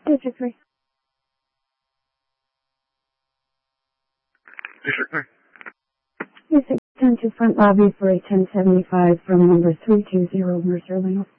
District 3. District 3. Yes, 10 to front lobby for a 1075 from number 320 Mercer Lane.